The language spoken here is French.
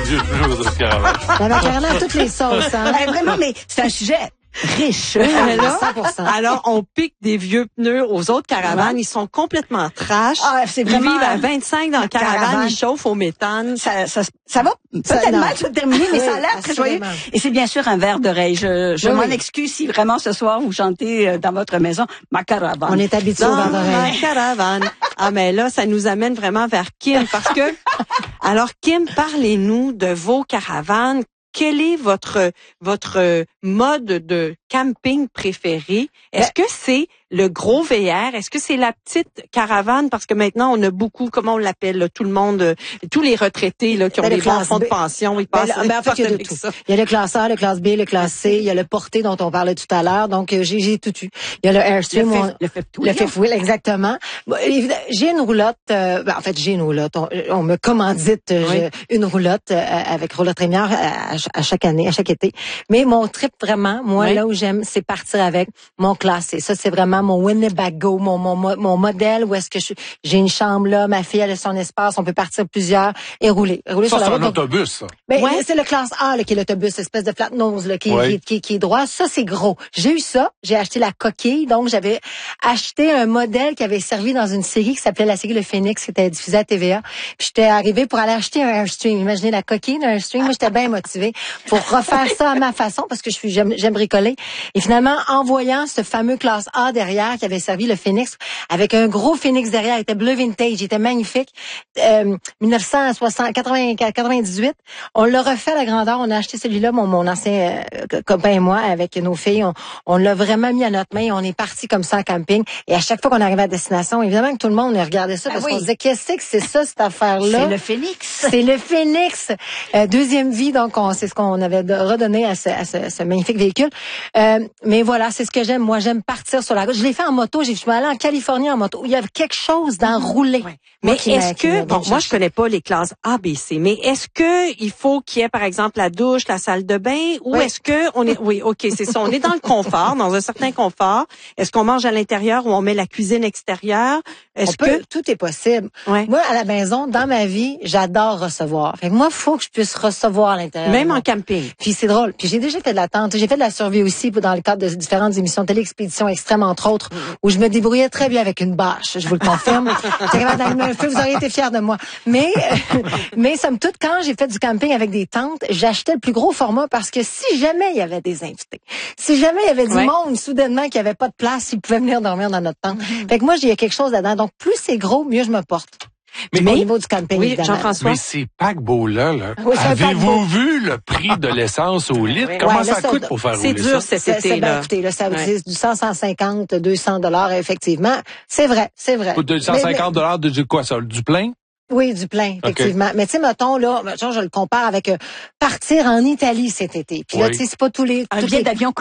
vieux pneus aux autres caravanes. La macaroni à toutes les sauces, hein. Vraiment, mais c'est un sujet riche. Alors, 100%. Alors, on pique des vieux pneus aux autres caravanes. Ils sont complètement trash. Ah, c'est vraiment... Ils vivent à 25 dans la caravane. Ils chauffent au méthane. Ça va peut-être non. mal se terminer, mais Oui, ça a l'air très joyeux. assurément. Et c'est bien sûr un verre d'oreille. Je Oui, m'en oui. excuse si vraiment ce soir vous chantez dans votre maison ma caravane. On est habitué au Dans verre ma d'oreille. caravane. Ah, mais là, ça nous amène vraiment vers Kim parce que, alors, Kim, parlez-nous de vos caravanes. Quel est votre mode de camping préféré? Est-ce que c'est le gros VR? Est-ce que c'est la petite caravane? Parce que maintenant, on a beaucoup, comment on l'appelle, là, tout le monde, tous les retraités là, qui ont Ben, le des bons classe fonds de B. pension, ils Ben, passent en fait, il y a de avec tout. ça. Il y a le classe A, le classe B, le classe C, il y a le porté dont on parlait tout à l'heure. Donc, j'ai tout eu. Il y a le Airstream. Le fifth Le wheel. fifth wheel, exactement. Bon, évidemment, j'ai une roulotte. En fait, j'ai une roulotte. On me commandite une roulotte avec roulotte Rémière à chaque année, à chaque été. Mais mon trip vraiment, moi, là où j'aime, c'est partir avec mon classe C. Ça, c'est vraiment mon Winnebago, mon modèle où est-ce que j'ai une chambre là, ma fille elle a son espace, on peut partir plusieurs et rouler Ça, sur c'est la un route. Donc, autobus, ça. ben, Ouais. c'est le classe A là, qui est l'autobus, espèce de flat nose là, qui est droit. Ça, c'est gros. J'ai eu ça. J'ai acheté la coquille. Donc, j'avais acheté un modèle qui avait servi dans une série qui s'appelait la série Le Phénix, qui était diffusée à TVA. Puis, j'étais arrivée pour aller acheter un Airstream. Imaginez la coquille d'un Airstream. Moi, j'étais bien motivée pour refaire ça à ma façon parce que j'aime bricoler. Et finalement, en voyant ce fameux classe A derrière qui avait servi le Phénix, avec un gros Phénix derrière, il était bleu vintage, il était magnifique. 1998, on l'a refait à la grandeur. On a acheté celui-là, mon ancien copain et moi, avec nos filles. On l'a vraiment mis à notre main et on est parti comme ça en camping. Et à chaque fois qu'on arrivait à destination, évidemment que tout le monde regardait ça parce qu'on se disait, qu'est-ce que c'est ça, cette affaire-là? C'est le Phénix. C'est le Phénix. Deuxième vie, donc c'est ce qu'on avait redonné à ce magnifique véhicule. Mais voilà, c'est ce que j'aime. Moi, j'aime partir sur la route. Je l'ai fait en moto. Je suis allée en Californie en moto. Il y avait quelque chose d'enroulé. Ouais. Mais est-ce que, bon, moi, je connais pas les classes A, B, C, mais est-ce que il faut qu'il y ait, par exemple, la douche, la salle de bain, ou est-ce que on est, oui, OK, c'est ça, on est dans le confort, dans un certain confort. Est-ce qu'on mange à l'intérieur ou on met la cuisine extérieure? Est-ce que, tout est possible. ouais. Moi, à la maison, dans ma vie, j'adore recevoir. Fait que moi, faut que je puisse recevoir à l'intérieur. Même en camping. Puis c'est drôle. Puis j'ai déjà fait de la tente. J'ai fait de la survie aussi dans le cadre de différentes émissions de télé-expédition extrême, entre autres, où je me débrouillais très bien avec une bâche. Je vous le confirme. J'étais capable d'allumer un feu, vous auriez été fiers de moi. Mais somme toute, quand j'ai fait du camping avec des tentes, j'achetais le plus gros format parce que si jamais il y avait des invités, si jamais il y avait du monde soudainement qui avait pas de place, ils pouvaient venir dormir dans notre tente. Fait que moi, il y a quelque chose là-dedans. Donc plus c'est gros, mieux je me porte. Mais Au niveau du camping, Oui, évidemment. Jean-François. Mais ces paquebots-là, Oui, c'est un avez-vous vu le prix de l'essence au litre? Oui. Comment Ouais, ça là, coûte pour faire C'est rouler dur ça? cet été, là. Écoutez, là, ça veut dire du 150, 200 $, effectivement. C'est vrai. Pour 250 $ de quoi ça? Du plein? Oui, du plein, effectivement. Mais tu sais, mettons, je le compare avec partir en Italie cet été. Puis là, tu sais, c'est pas tous les... Un billet d'avion